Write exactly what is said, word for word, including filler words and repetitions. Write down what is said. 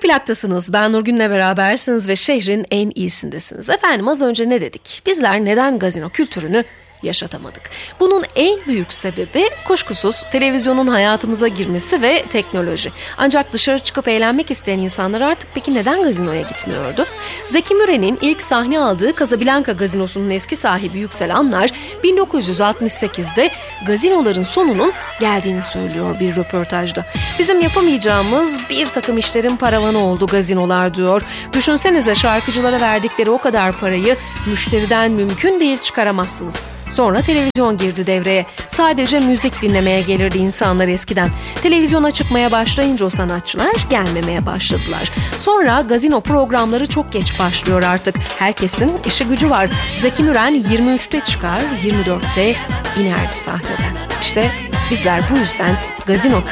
Plak'tasınız. Ben Nurgün'le berabersiniz ve şehrin en iyisindesiniz. Efendim az önce ne dedik? Bizler neden gazino kültürünü yaşatamadık? Bunun en büyük sebebi kuşkusuz televizyonun hayatımıza girmesi ve teknoloji. Ancak dışarı çıkıp eğlenmek isteyen insanlar artık peki neden gazinoya gitmiyordu? Zeki Müren'in ilk sahne aldığı Casablanca gazinosunun eski sahibi Yüksel Anlar bin dokuz yüz altmış sekizde gazinoların sonunun geldiğini söylüyor bir röportajda. Bizim yapamayacağımız bir takım işlerin paravanı oldu gazinolar diyor. Düşünsenize şarkıcılara verdikleri o kadar parayı müşteriden mümkün değil çıkaramazsınız. Sonra televizyon girdi devreye. Sadece müzik dinlemeye gelirdi insanlar eskiden. Televizyona çıkmaya başlayınca o sanatçılar gelmemeye başladılar. Sonra gazino programları çok geç başlıyor artık. Herkesin işi gücü var. Zeki Müren yirmi üçte çıkar, yirmi dörtte inerdi sahneden. İşte bizler bu yüzden gazino